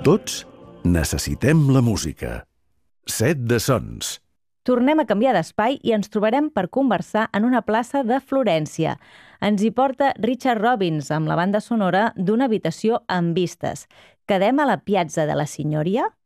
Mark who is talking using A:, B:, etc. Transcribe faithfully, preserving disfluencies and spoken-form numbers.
A: Tots necessitem la música. Set de Sons.
B: Tornem a canviar d'espai i ens trobarem per conversar en una plaça de Florència. Ens hi porta Richard Robbins amb la banda sonora d'Una habitació amb vistes. Quedem a la Piazza de la Signoria?